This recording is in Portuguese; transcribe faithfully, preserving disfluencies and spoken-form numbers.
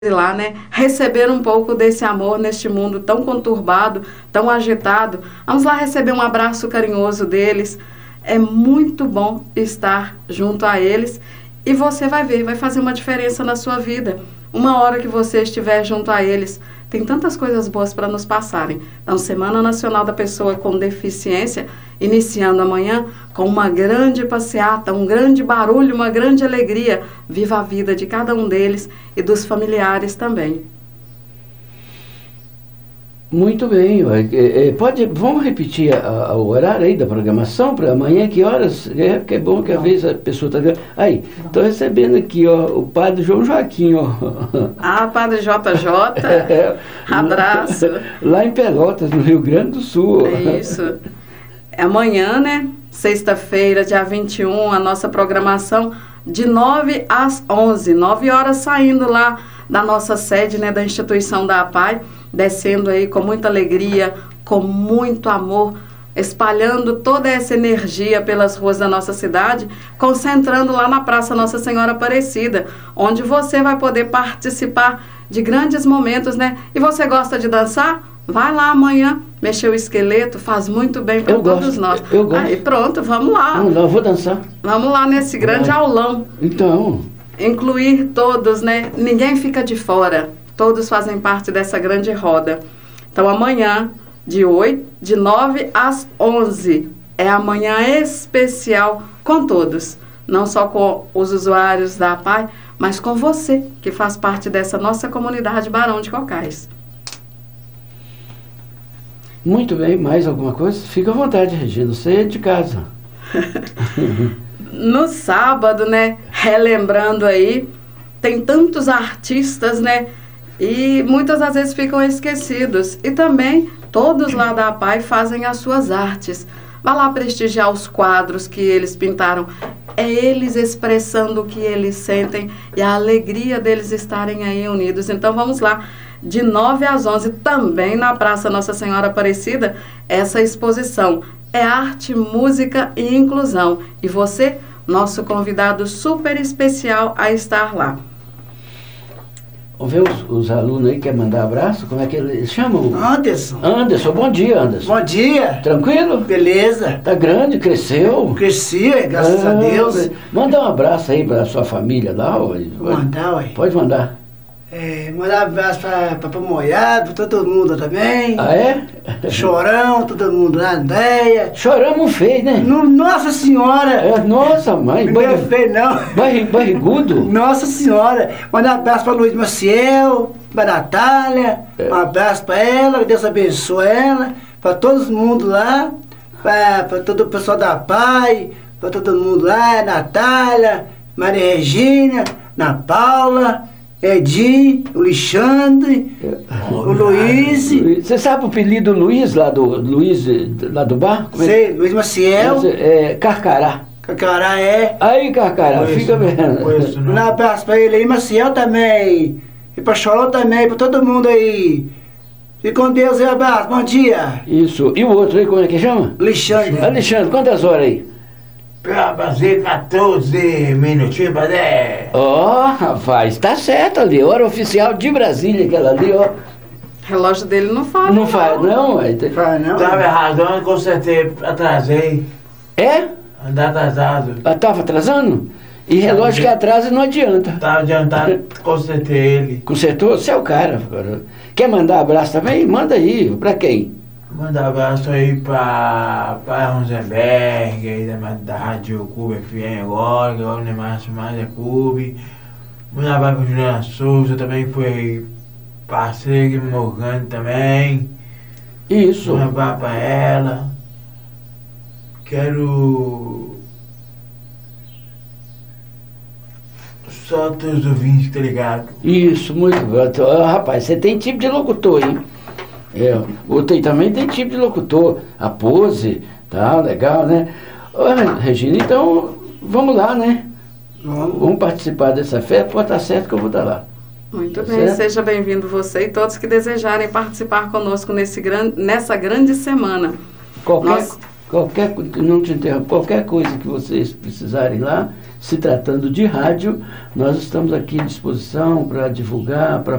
lá, né, receber um pouco desse amor neste mundo tão conturbado, tão agitado. Vamos lá receber um abraço carinhoso deles. É muito bom estar junto a eles e você vai ver, vai fazer uma diferença na sua vida. Uma hora que você estiver junto a eles, tem tantas coisas boas para nos passarem. Então, Semana Nacional da Pessoa com Deficiência, iniciando amanhã com uma grande passeata, um grande barulho, uma grande alegria. Viva a vida de cada um deles e dos familiares também. Muito bem. Pode, vamos repetir a, a, o horário aí da programação para amanhã, que horas? É, que é bom que às vezes a pessoa está... Aí, estou recebendo aqui, ó, o padre João Joaquim, ó. Ah, padre J J, é, abraço. Lá em Pelotas, no Rio Grande do Sul. É isso. É amanhã, né? Sexta-feira, dia vinte e um, a nossa programação de nove às onze. nove horas saindo lá da nossa sede, né, da instituição da APAI, descendo aí com muita alegria, com muito amor, espalhando toda essa energia pelas ruas da nossa cidade, concentrando lá na Praça Nossa Senhora Aparecida, onde você vai poder participar de grandes momentos, né? E você gosta de dançar? Vai lá amanhã, mexer o esqueleto, faz muito bem para todos gosto, nós. Eu gosto. Aí pronto, vamos lá. Vamos lá, eu vou dançar. Vamos lá nesse grande Vai. aulão. Então... Incluir todos, né? Ninguém fica de fora. Todos fazem parte dessa grande roda. Então, amanhã, de oito, de nove às onze, é a manhã especial com todos. Não só com os usuários da APAI, mas com você, que faz parte dessa nossa comunidade Barão de Cocais. Muito bem, mais alguma coisa? Fica à vontade, Regina, você é de casa. No sábado, né, relembrando aí, tem tantos artistas, né, e muitas das vezes ficam esquecidos. E também todos lá da APAI fazem as suas artes. Vá lá prestigiar os quadros que eles pintaram. É eles expressando o que eles sentem e a alegria deles estarem aí unidos. Então vamos lá, de nove às onze, também na Praça Nossa Senhora Aparecida, essa exposição. É arte, música e inclusão. E você, nosso convidado super especial a estar lá. Vamos ver os, os alunos aí que querem mandar abraço? Como é que eles chamam? Anderson. Anderson, bom dia, Anderson. Bom dia. Tranquilo? Beleza. Tá grande, cresceu? Cresci, graças ah, a Deus. Manda um abraço aí pra sua família lá. Ó. Vou mandar, ué. Pode mandar. É, mandar um abraço para Papai Moiado, para todo mundo também. Ah, é? Chorão, todo mundo lá, Andréia. Choramos feio, né? No, nossa Senhora! É, nossa, mãe. Não barri... é feio, não. Barri... Barrigudo? Nossa Senhora! Mandar um abraço para Luiz Maciel, para Natália. É. Um abraço para ela, que Deus abençoe ela. Para todo mundo lá. Para todo o pessoal da APAI. Para todo mundo lá, Natália, Maria Regina, Ana Paula. Edi, o Alexandre, o Luiz. Você sabe o apelido Luiz lá do Luiz lá do bar? Como Sei, é? Luiz Maciel. É, Carcará. Carcará é. Aí, Carcará, conheço, fica vendo. Um abraço pra ele aí, Maciel também. E pra Choró também, pra todo mundo aí. E com Deus, um abraço, bom dia. Isso. E o outro aí, como é que chama? Alexandre. Alexandre, quantas horas aí? Pra fazer quatorze minutinhos para dez. Ó, oh, rapaz, tá certo ali. Hora oficial de Brasília, aquela ali, ó. O relógio dele não faz. Não faz, não? Não faz, não. Tava errado, consertei, atrasei. É? Andar atrasado. Ah, tava atrasando? E relógio que atrasa não adianta. Tava adiantado, consertei ele. Consertou? Você é o cara. Quer mandar abraço também? Manda aí. Pra quem? Mandar um abraço aí pra, pra Rosenberg, aí da, da Rádio Cube F M agora, que agora não é mais, mais é Cube. Mandar um abraço pra Juliana Souza, também foi parceiro que me Morgane também. Isso. Mandar um abraço pra ela. Quero... Só todos os ouvintes, tá ligado? Isso, muito bom. Oh, rapaz, você tem tipo de locutor, hein? É, o tem, também tem tipo de locutor, a pose, tá legal, né? Olha, Regina, então vamos lá, né? Vamos, vamos participar dessa festa, pode estar certo que eu vou estar lá. Muito tá bem, certo? Seja bem-vindo você e todos que desejarem participar conosco nesse gran... nessa grande semana. Qualquer, Nós... qualquer, não te interrompo, qualquer coisa que vocês precisarem lá, se tratando de rádio, nós estamos aqui à disposição para divulgar, para